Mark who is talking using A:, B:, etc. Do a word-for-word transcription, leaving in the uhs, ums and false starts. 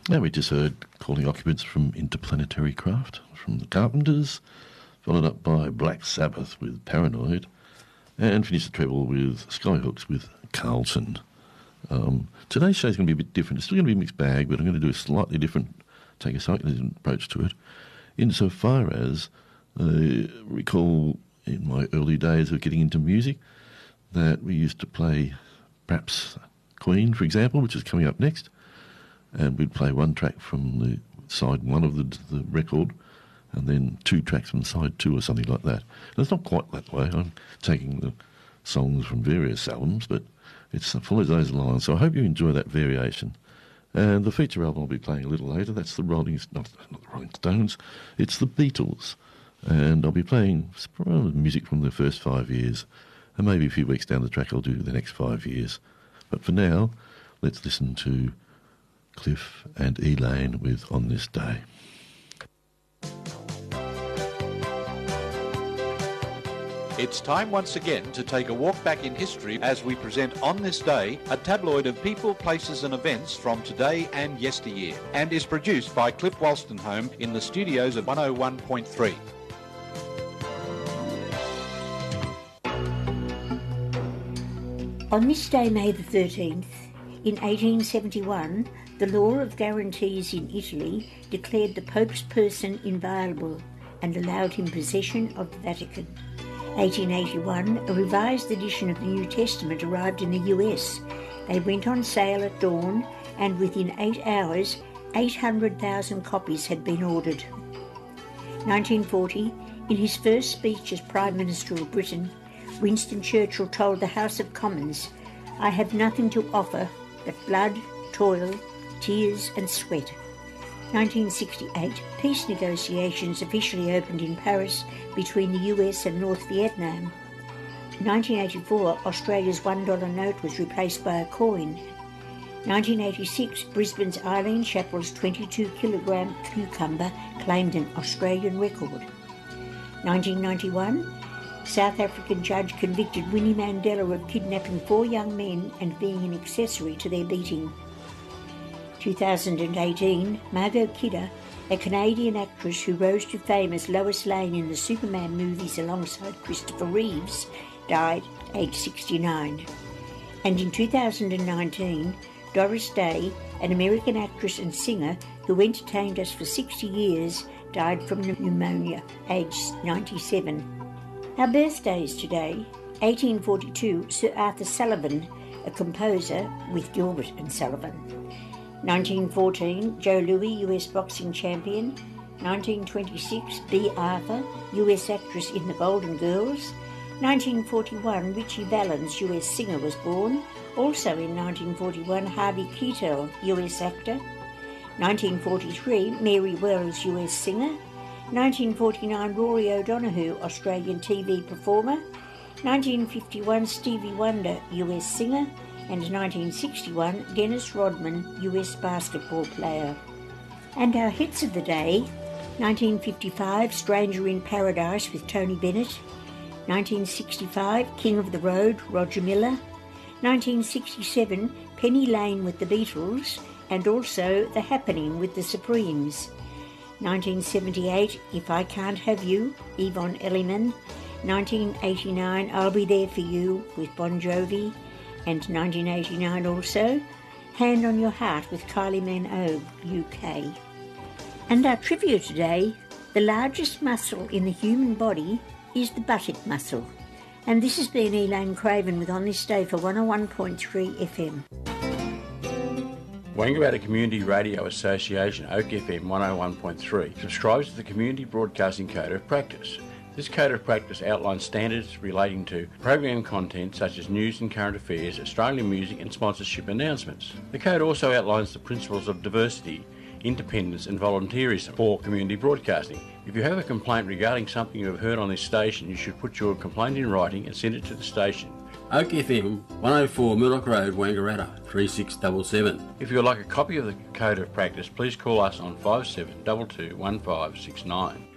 A: Now we just heard Calling Occupants from Interplanetary Craft, from the Carpenters, followed up by Black Sabbath with Paranoid, and finished the treble with Skyhooks with Carlton. Um, today's show's going to be a bit different. It's still going to be a mixed bag, but I'm going to do a slightly different, take a slightly different approach to it, insofar as uh, recall in my early days of getting into music that we used to play perhaps Queen, for example, which is coming up next, and we'd play one track from the side one of the, the record and then two tracks from side two or something like that. And it's not quite that way. I'm taking the songs from various albums, but it follows those lines. So I hope you enjoy that variation. And the feature album I'll be playing a little later, that's the Rolling, not, not the Rolling Stones, it's the Beatles. And I'll be playing music from the first five years, and maybe a few weeks down the track I'll do the next five years. But for now, let's listen to Cliff and Elaine with On This Day.
B: It's time once again to take a walk back in history as we present On This Day, a tabloid of people, places and events from today and yesteryear, and is produced by Cliff Wolstenholme in the studios of one oh one point three.
C: On this day, May the thirteenth, in eighteen seventy-one, the law of guarantees in Italy declared the Pope's person inviolable and allowed him possession of the Vatican. eighteen eighty-one, a revised edition of the New Testament arrived in the U S. They went on sale at dawn, and within eight hours, eight hundred thousand copies had been ordered. nineteen forty, in his first speech as Prime Minister of Britain, Winston Churchill told the House of Commons, "I have nothing to offer but blood, toil, tears and sweat." nineteen sixty-eight, peace negotiations officially opened in Paris between the U S and North Vietnam. nineteen eighty-four, Australia's one dollar note was replaced by a coin. nineteen eighty-six, Brisbane's Eileen Chappell's twenty-two kilogram cucumber claimed an Australian record. nineteen ninety-one, South African judge convicted Winnie Mandela of kidnapping four young men and being an accessory to their beating. two thousand eighteen, Margot Kidder, a Canadian actress who rose to fame as Lois Lane in the Superman movies alongside Christopher Reeves, died aged sixty-nine. And in two thousand nineteen, Doris Day, an American actress and singer who entertained us for sixty years, died from pneumonia, aged ninety-seven. Our birthdays today: eighteen forty-two, Sir Arthur Sullivan, a composer with Gilbert and Sullivan. nineteen fourteen, Joe Louis, U S boxing champion. nineteen twenty-six, Bea Arthur, U S actress in The Golden Girls. nineteen forty-one, Richie Valens, U S singer, was born. Also in nineteen forty-one, Harvey Keitel, U S actor. nineteen forty-three, Mary Wells, U S singer. nineteen forty-nine, Rory O'Donoghue, Australian T V performer. nineteen fifty-one, Stevie Wonder, U S singer. And nineteen sixty-one, Dennis Rodman, U S basketball player. And our hits of the day: nineteen fifty-five, Stranger in Paradise with Tony Bennett. nineteen sixty-five, King of the Road, Roger Miller. nineteen sixty-seven, Penny Lane with the Beatles, and also The Happening with the Supremes. nineteen seventy-eight, If I Can't Have You, Yvonne Elliman. nineteen eighty-nine, I'll Be There For You with Bon Jovi. And nineteen eighty-nine also, Hand on Your Heart with Kylie Minogue, U K. And our trivia today: the largest muscle in the human body is the buttock muscle. And this has been Elaine Craven with On This Day for one oh one point three F M.
D: Wangaratta Community Radio Association, Oak F M one oh one point three, subscribes to the Community Broadcasting Code of Practice. This Code of Practice outlines standards relating to program content such as news and current affairs, Australian music and sponsorship announcements. The Code also outlines the principles of diversity, independence and volunteerism for community broadcasting. If you have a complaint regarding something you have heard on this station, you should put your complaint in writing and send it to the station.
E: Oak F M, one oh four Murdoch Road, Wangaratta, three six seven seven.
D: If you would like a copy of the Code of Practice, please call us on five seven two two one five six nine.